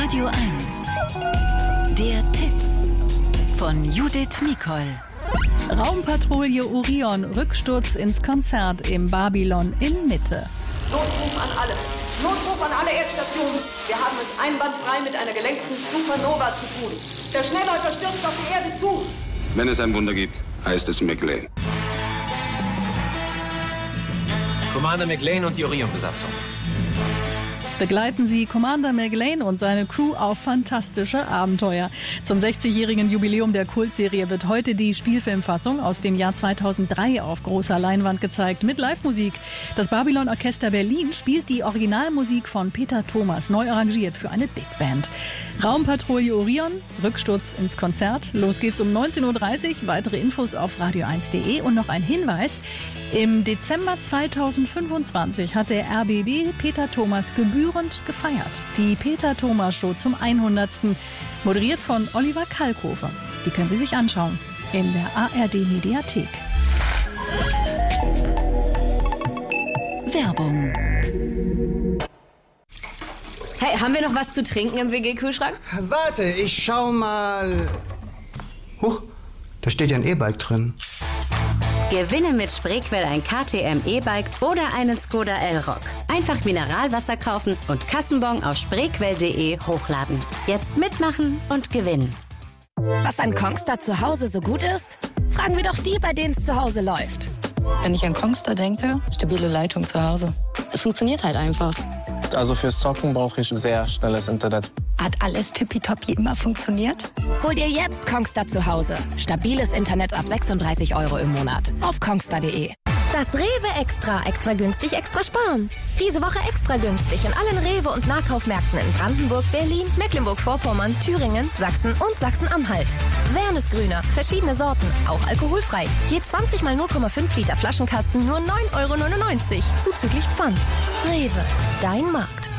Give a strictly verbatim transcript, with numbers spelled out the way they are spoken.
Radio eins. Der Tipp von Judith Mikol. Raumpatrouille Orion, Rücksturz ins Konzert im Babylon in Mitte. Notruf an alle. Notruf an alle Erdstationen. Wir haben es einwandfrei mit einer gelenkten Supernova zu tun. Der Schnellläufer stürzt auf die Erde zu. Wenn es ein Wunder gibt, heißt es McLean. Commander McLean und die Orion-Besatzung. Begleiten Sie Commander McLean und seine Crew auf fantastische Abenteuer. Zum sechzigjährigen Jubiläum der Kultserie wird heute die Spielfilmfassung aus dem Jahr zweitausenddrei auf großer Leinwand gezeigt mit Live-Musik. Das Babylon Orchester Berlin spielt die Originalmusik von Peter Thomas, neu arrangiert für eine Big Band. Raumpatrouille Orion, Rücksturz ins Konzert. Los geht's um neunzehn Uhr dreißig. Weitere Infos auf radio eins punkt de und noch ein Hinweis. Im Dezember zweitausendfünfundzwanzig hat der R B B Peter Thomas gebührend gefeiert. Die Peter Thomas Show zum hundertsten moderiert von Oliver Kalkofe. Die können Sie sich anschauen in der A R D Mediathek. Werbung. Hey, haben wir noch was zu trinken im W G-Kühlschrank? Warte, ich schau mal. Huch, da steht ja ein E-Bike drin. Gewinne mit Spreequell ein K T M E-Bike oder einen Skoda Elroq. Einfach Mineralwasser kaufen und Kassenbon auf spreequell punkt de hochladen. Jetzt mitmachen und gewinnen. Was an Kongstar zu Hause so gut ist? Fragen wir doch die, bei denen es zu Hause läuft. Wenn ich an Kongstar denke, stabile Leitung zu Hause. Es funktioniert halt einfach. Also fürs Zocken brauche ich sehr schnelles Internet. Hat alles tippitoppi immer funktioniert? Hol dir jetzt Kongstar zu Hause. Stabiles Internet ab sechsunddreißig Euro im Monat. Auf kongstar punkt de. Das Rewe Extra. Extra günstig, extra sparen. Diese Woche extra günstig in allen Rewe- und Nahkaufmärkten in Brandenburg, Berlin, Mecklenburg-Vorpommern, Thüringen, Sachsen und Sachsen-Anhalt. Wernesgrüner. Verschiedene Sorten. Auch alkoholfrei. Je zwanzig mal null Komma fünf Liter Flaschenkasten nur neun Euro neunundneunzig. Zuzüglich Pfand. Rewe. Dein Markt.